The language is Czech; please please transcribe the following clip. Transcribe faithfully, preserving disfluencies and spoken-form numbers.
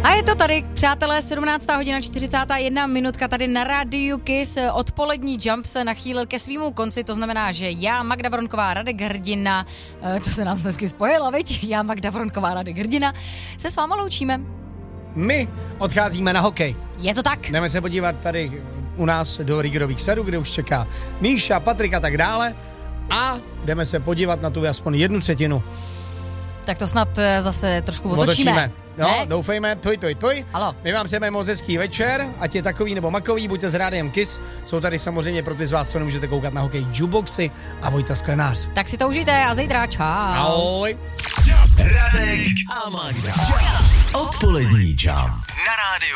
A je to tady, přátelé, sedmnáctá hodina čtyřicátá jedna minutka tady na rádiu Kiss. Odpolední Jump se nachýlil ke svýmu konci, to znamená, že já, Magda Vronková, Radek Hrdina, to se nám hezky spojilo, viď? Já, Magda Vronková, Radek Hrdina, se s váma loučíme. My odcházíme na hokej. Je to tak. Jdeme se podívat tady u nás do Rigerových sadů, kde už čeká Míša, Patrik a tak dále. A jdeme se podívat na tu aspoň jednu třetinu. Tak to snad zase trošku otočíme. Otočíme. No, ne? doufejme, pojď, pojď, pojď. Halo. My vám přejeme moc hezký večer, ať je takový nebo makový, buďte s rádiem Kiss. Jsou tady samozřejmě pro ty z vás, co nemůžete koukat na hokej, Juboxy a Vojta Sklenář. Tak si to užijte a zítra čau. Ahoj. Radek a Magda. Odpolední Jump na rádiu